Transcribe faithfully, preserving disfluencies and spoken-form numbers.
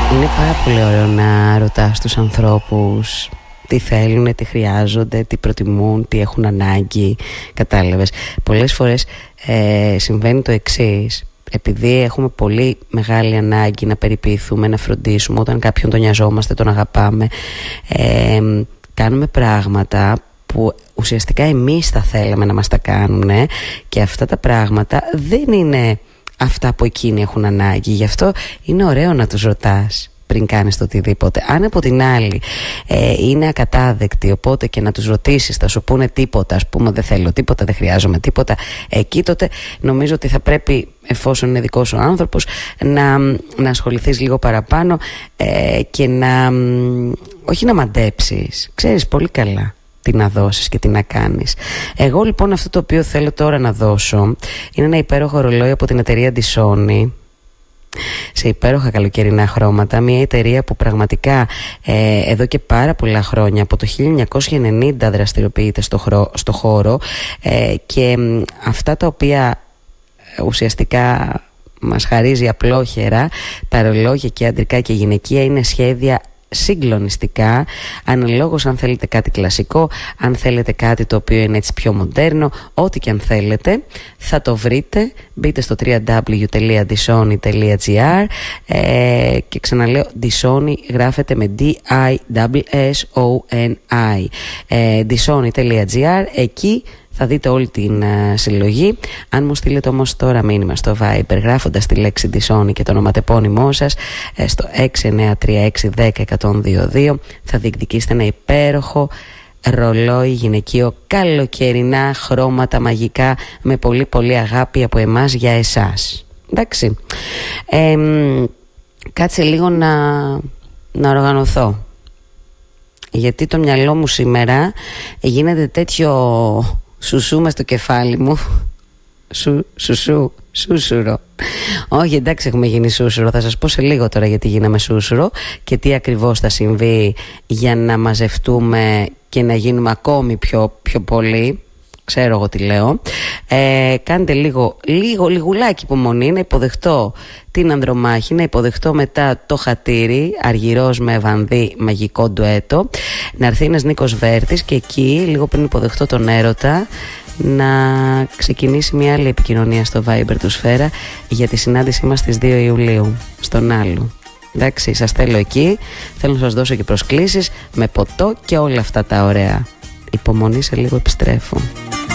Είναι πάρα πολύ ωραίο να ρωτάς τους ανθρώπους τι θέλουν, τι χρειάζονται, τι προτιμούν, τι έχουν ανάγκη. Κατάλαβες. Πολλές φορές ε, συμβαίνει το εξής. Επειδή έχουμε πολύ μεγάλη ανάγκη να περιποιηθούμε, να φροντίσουμε, όταν κάποιον τον νοιαζόμαστε, τον αγαπάμε, ε, κάνουμε πράγματα που ουσιαστικά εμείς θα θέλαμε να μας τα κάνουν, και αυτά τα πράγματα δεν είναι αυτά που εκείνοι έχουν ανάγκη. Γι' αυτό είναι ωραίο να τους ρωτάς πριν κάνεις το οτιδήποτε. Αν από την άλλη ε, είναι ακατάδεκτοι, οπότε και να τους ρωτήσεις, θα σου πούνε τίποτα, ας πούμε δεν θέλω τίποτα, δεν χρειάζομαι τίποτα, εκεί τότε νομίζω ότι θα πρέπει, εφόσον είναι δικός ο άνθρωπος, να, να ασχοληθείς λίγο παραπάνω ε, και να όχι να μαντέψεις. Ξέρεις πολύ καλά τι να δώσεις και τι να κάνεις. Εγώ λοιπόν αυτό το οποίο θέλω τώρα να δώσω είναι ένα υπέροχο ρολόι από την εταιρεία Disony, σε υπέροχα καλοκαιρινά χρώματα. Μια εταιρεία που πραγματικά ε, εδώ και πάρα πολλά χρόνια, από το χίλια εννιακόσια ενενήντα δραστηριοποιείται στο, χρό, στο χώρο ε, και ε, αυτά τα οποία ουσιαστικά μας χαρίζει απλόχερα, τα ρολόγια και αντρικά και γυναικεία, είναι σχέδια συγκλονιστικά, αναλόγως αν θέλετε κάτι κλασικό, αν θέλετε κάτι το οποίο είναι έτσι πιο μοντέρνο, ό,τι και αν θέλετε θα το βρείτε. Μπείτε στο double-u double-u double-u τελεία disony τελεία gr ε, και ξαναλέω, Disony γράφεται με D-I-S-S-O-N-I ε, disony τελεία gr. Εκεί θα δείτε όλη την uh, συλλογή. Αν μου στείλετε όμως τώρα μήνυμα στο Viber γράφοντας τη λέξη Disony και το ονοματεπώνυμό σας ε, στο έξι εννιά τρία έξι ένα μηδέν ένα μηδέν δύο δύο, θα διεκδικήσετε ένα υπέροχο ρολόι γυναικείο, καλοκαιρινά χρώματα μαγικά, με πολύ πολύ αγάπη από εμάς για εσάς. Εντάξει. Ε, κάτσε λίγο να, να οργανωθώ, γιατί το μυαλό μου σήμερα γίνεται τέτοιο σουσού μες στο κεφάλι μου. Σου, σουσού, σούσουρο. Όχι, εντάξει, έχουμε γίνει σούσουρο. Θα σας πω σε λίγο τώρα γιατί γίναμε σούσουρο και τι ακριβώς θα συμβεί για να μαζευτούμε και να γίνουμε ακόμη πιο, πιο πολύ. Ξέρω εγώ τι λέω. ε, Κάντε λίγο, λίγο, λιγουλάκι υπομονή να υποδεχτώ την Ανδρομάχη, να υποδεχτώ μετά το Χατήρι, Αργυρός με Βανδύ, μαγικό ντουέτο, να έρθει ένας Νίκος Βέρτης και εκεί, λίγο πριν υποδεχτώ τον Έρωτα, να ξεκινήσει μια άλλη επικοινωνία στο Viber του Σφαίρα για τη συνάντησή μας στις δύο Ιουλίου στον Άλλου. Εντάξει, σας θέλω εκεί, θέλω να σας δώσω και προσκλήσεις με ποτό και όλα αυτά τα ωραία. Υπομονή, σε λίγο επιστρέφω.